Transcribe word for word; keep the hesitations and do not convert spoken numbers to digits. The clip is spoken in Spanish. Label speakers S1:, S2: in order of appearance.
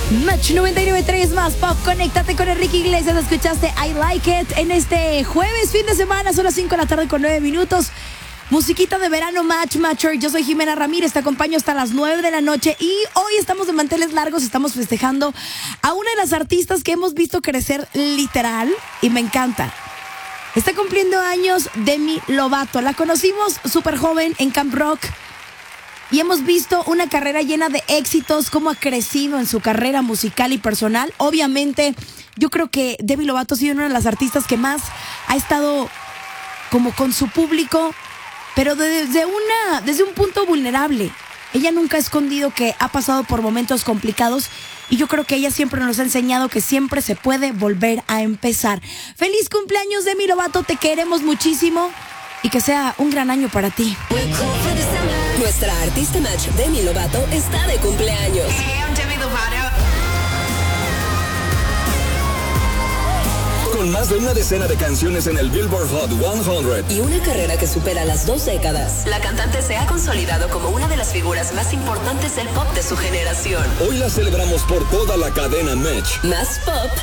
S1: Match noventa y nueve punto tres más pop. Conéctate con Enrique Iglesias. Escuchaste I Like It en este jueves, fin de semana. Son las cinco de la tarde con nueve minutos. Musiquita de verano, Match Matcher. Yo soy Jimena Ramírez, te acompaño hasta las nueve de la noche. Y hoy estamos de manteles largos, estamos festejando a una de las artistas que hemos visto crecer literal. Y me encanta. Está cumpliendo años Demi Lovato. La conocimos súper joven en Camp Rock. Y hemos visto una carrera llena de éxitos, cómo ha crecido en su carrera musical y personal. Obviamente, yo creo que Demi Lovato ha sido una de las artistas que más ha estado como con su público, pero desde, una, desde un punto vulnerable. Ella nunca ha escondido que ha pasado por momentos complicados y yo creo que ella siempre nos ha enseñado que siempre se puede volver a empezar. ¡Feliz cumpleaños, Demi Lovato! Te queremos muchísimo y que sea un gran año para ti.
S2: Nuestra artista Match, Demi Lovato, está de cumpleaños.
S3: Hey, I'm Demi Lovato.
S4: Con más de una decena de canciones en el Billboard Hot cien
S2: y una carrera que supera las dos décadas, la cantante se ha consolidado como una de las figuras más importantes del pop de su generación.
S4: hoy la celebramos por toda la cadena Match.
S2: Más pop,